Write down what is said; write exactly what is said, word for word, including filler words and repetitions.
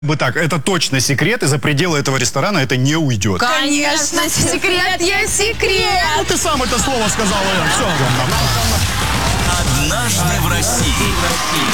бы так, это точно секрет, и за пределы этого ресторана это не уйдет. Конечно, секрет есть секрет. Ну, ты сам это слово сказала, Все. Однажды в России.